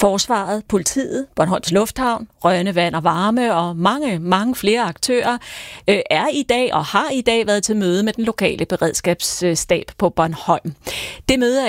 Forsvaret, politiet, Bornholms Lufthavn, Rønne Vand og Varme og mange flere aktører er i dag og har i dag været til møde med den lokale beredskabsstab på Bornholm. De møder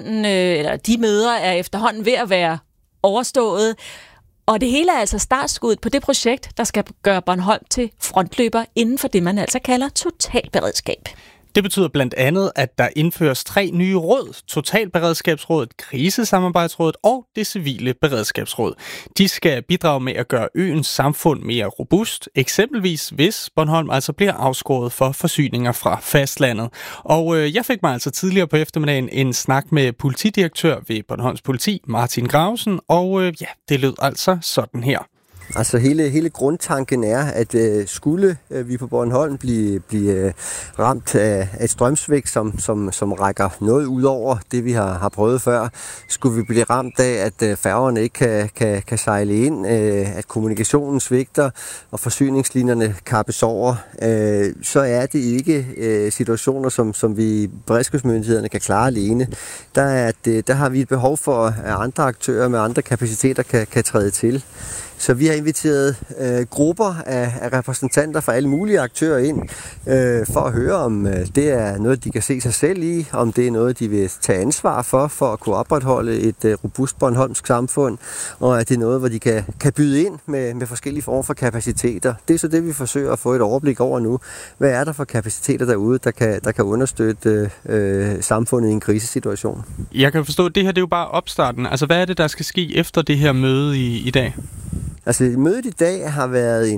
er efterhånden ved at være overstået, og det hele er altså startskuddet på det projekt, der skal gøre Bornholm til frontløber inden for det, man altså kalder totalberedskab. Det betyder blandt andet, at der indføres 3 nye råd: Totalberedskabsrådet, Krisesamarbejdsrådet og det civile beredskabsråd. De skal bidrage med at gøre øens samfund mere robust, eksempelvis hvis Bornholm altså bliver afskåret for forsyninger fra fastlandet. Og jeg fik mig altså tidligere på eftermiddagen en snak med politidirektør ved Bornholms Politi, Martin Gravesen, og det lød altså sådan her. Altså hele grundtanken er, at skulle vi på Bornholm blive ramt af et strømsvigt, som rækker noget ud over det, vi har prøvet før, skulle vi blive ramt af, at færgerne ikke kan sejle ind, at kommunikationen svigter og forsyningslinjerne kappes over, så er det ikke situationer, som vi beredskabsmyndighederne kan klare alene. Der har vi et behov for, at andre aktører med andre kapaciteter kan træde til. Så vi har inviteret grupper af repræsentanter fra alle mulige aktører ind for at høre, om det er noget, de kan se sig selv i, om det er noget, de vil tage ansvar for at kunne opretholde et robust bornholmsk samfund, og at det er noget, hvor de kan byde ind med forskellige former for kapaciteter. Det er så det, vi forsøger at få et overblik over nu. Hvad er der for kapaciteter derude, der kan understøtte samfundet i en krisesituation? Jeg kan forstå, at det her det er jo bare opstarten. Altså, hvad er det, der skal ske efter det her møde i dag? Altså, mødet i dag har været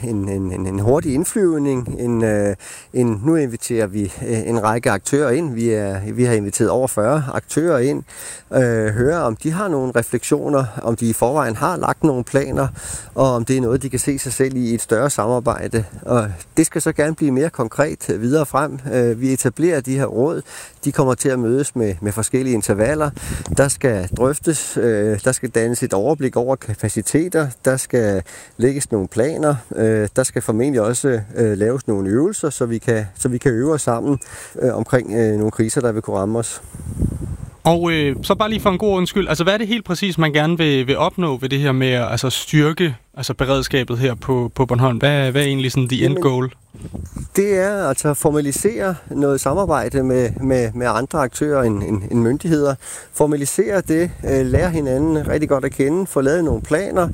en hurtig indflyvning. Nu inviterer vi en række aktører ind. Vi har inviteret over 40 aktører ind. Høre, om de har nogle refleksioner, om de i forvejen har lagt nogle planer, og om det er noget, de kan se sig selv i et større samarbejde. Og det skal så gerne blive mere konkret videre frem. Vi etablerer de her råd. De kommer til at mødes med forskellige intervaller. Der skal drøftes, der skal dannes et overblik over kapaciteter, der skal lægges nogle planer, der skal formentlig også laves nogle øvelser, så vi kan øve os sammen omkring nogle kriser, der vil kunne ramme os. Og så bare lige for en god undskyld, altså hvad er det helt præcis, man gerne vil opnå ved det her med at styrke beredskabet her på Bornholm? Hvad er egentlig sådan the end goal? Det er altså at formalisere noget samarbejde med andre aktører end myndigheder. Formalisere det, lære hinanden rigtig godt at kende, få lavet nogle planer,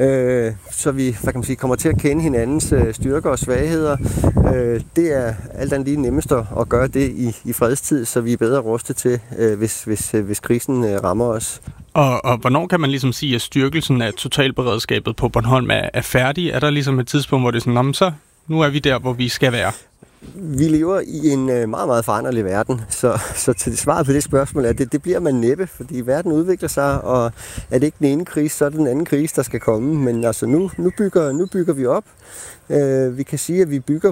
så vi kommer til at kende hinandens styrker og svagheder. Det er alt andet lige nemmest at gøre det i fredstid, så vi er bedre rustet til, hvis krisen rammer os. Og hvornår kan man ligesom sige, at styrkelsen af totalberedskabet på Bornholm er færdig? Er der ligesom et tidspunkt, hvor det er sådan, så nu er vi der, hvor vi skal være? Vi lever i en meget, meget foranderlig verden, så til svaret på det spørgsmål er, at det bliver man næppe, fordi verden udvikler sig, og er det ikke den ene krise, så er det den anden krise, der skal komme. Men altså nu bygger vi op. Vi kan sige, at vi bygger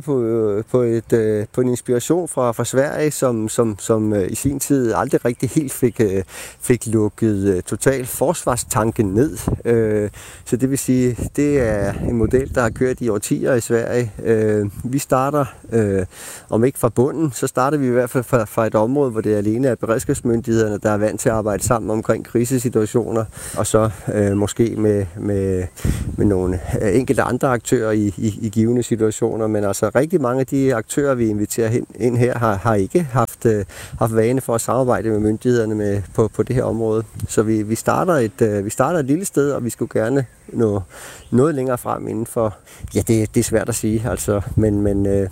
på en inspiration fra Sverige, som i sin tid aldrig rigtig helt fik lukket total forsvarstanken ned. Så det vil sige, det er en model, der har kørt i årtier i Sverige. Vi starter, om ikke fra bunden, så starter vi i hvert fald fra et område, hvor det alene er beredskabsmyndighederne, der er vant til at arbejde sammen omkring krisesituationer, og så måske med nogle enkelte andre aktører i givende situationer, men altså rigtig mange af de aktører, vi inviterer ind her, har ikke haft vane for at samarbejde med myndighederne på det her område. Så vi starter et lille sted, og vi skulle gerne nå noget længere frem inden for, det er svært at sige, altså, men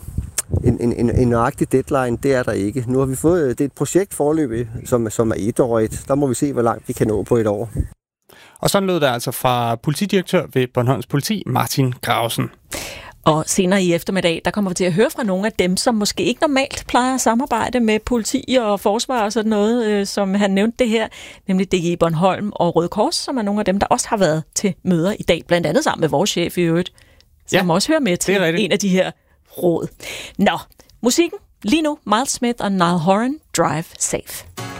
en nøjagtig deadline, det er der ikke. Nu har vi fået, det er et projekt foreløbig, som er etårigt. Der må vi se, hvor langt vi kan nå på et år. Og sådan lød det altså fra politidirektør ved Bornholms Politi, Martin Gravesen. Og senere i eftermiddag, der kommer vi til at høre fra nogle af dem, som måske ikke normalt plejer at samarbejde med politi og forsvar og sådan noget, som han nævnte det her, nemlig DGI Bornholm og Røde Kors, som er nogle af dem, der også har været til møder i dag, blandt andet sammen med vores chef i øvrigt, som også hører med til en af de her råd. Nå, musikken lige nu, Miles Smith og Niall Horan, Drive Safe.